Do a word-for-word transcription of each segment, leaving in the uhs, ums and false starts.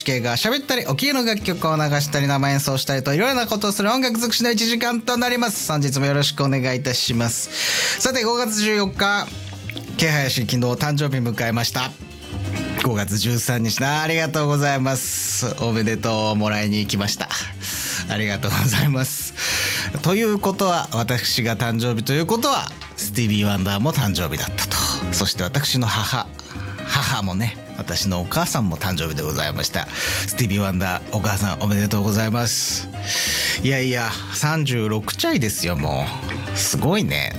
系が喋ったりお気に入りの楽曲を流したり生演奏したりといろいろなことをする音楽尽くしのいちじかんとなります。本日もよろしくお願いいたします。さてごがつじゅうよっか、K林昨日誕生日迎えました。ごがつじゅうさんにちな、ありがとうございます。おめでとうをもらいに行きました。ありがとうございます。ということは、私が誕生日ということはスティービー・ワンダーも誕生日だったと。そして私の母母もね、私のお母さんも誕生日でございました。スティービー・ワンダー、お母さんおめでとうございます。いやいやさんじゅうろくちゃいですよ。もうすごいね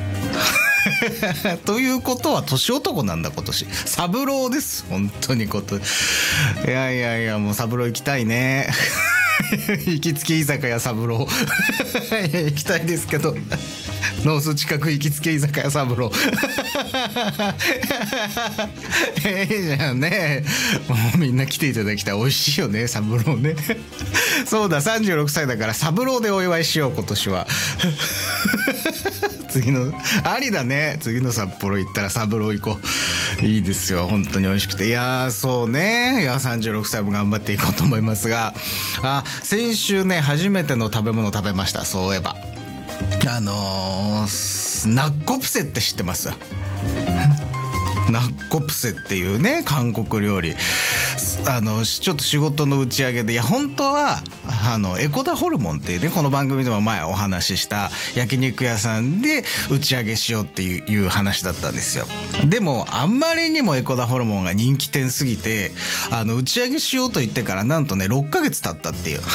ということは年男なんだ今年。サブローです、本当にこと。いやいやいや、もうサブロー行きたいね行きつけ居酒屋サブロー行きたいですけど、ノース近く行きつけ居酒屋サブローええじゃんね。もうみんな来ていただきたい。美味しいよねサブローねそうだ、さんじゅうろくさいだからサブローでお祝いしよう今年は次のありだね。次の札幌行ったらサブロー行こう。いいですよ、本当に美味しくて。いやーそうね、いやさんじゅうろくさいも頑張っていこうと思いますが、あ先週ね初めての食べ物食べました。そういえばあのー、ナッコプセって知ってます？ナッコプセっていうね韓国料理、あのちょっと仕事の打ち上げで、いや本当はあのエコダホルモンっていうね、この番組でも前お話しした焼肉屋さんで打ち上げしようっていう、いう話だったんですよ。でもあんまりにもエコダホルモンが人気店すぎて、あの打ち上げしようと言ってからなんとねろっかげつ経ったっていう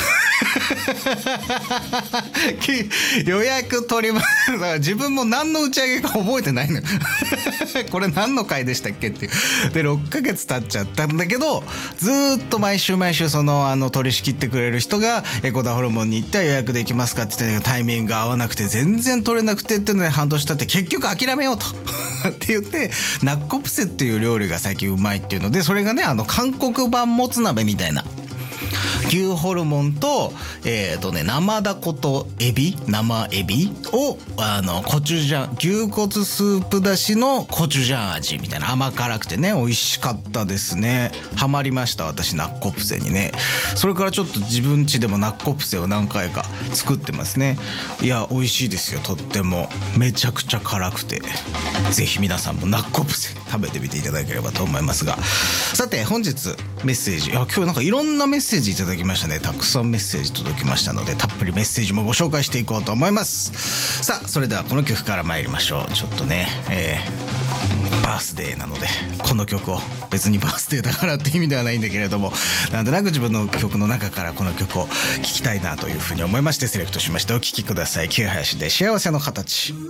予約取ります。だから自分も何の打ち上げか覚えてないのよこれ何の回でしたっけっていう。でろっかげつ経っちゃったんだけど、ずーっと毎週毎週そのあの取り仕切ってくれる人がエコダホルモンに行って予約できますかって言って、タイミングが合わなくて全然取れなくてっていうので半年経って結局諦めようとって言って、ナッコプセっていう料理が最近うまいっていうので、それがねあの韓国版もつ鍋みたいな、牛ホルモンとえっとね生ダコとエビ、生エビをあのコチュジャン、牛骨スープだしのコチュジャン味みたいな、甘辛くてね美味しかったですね。ハマりました私ナッコプセにね。それからちょっと自分家でもナッコプセを何回か作ってますね。いや美味しいですよ、とってもめちゃくちゃ辛くて、ぜひ皆さんもナッコプセ食べてみていただければと思いますが、さて本日メッセージ、いや今日なんかいろんなメッセージいただきましたね。たくさんメッセージ届きましたので、たっぷりメッセージもご紹介していこうと思います。さあそれではこの曲から参りましょう。ちょっとね、えー、バースデーなのでこの曲を、別にバースデーだからって意味ではないんだけれども、なんとなく自分の曲の中からこの曲を聴きたいなというふうに思いましてセレクトしました。お聴きください。K林で幸せの形。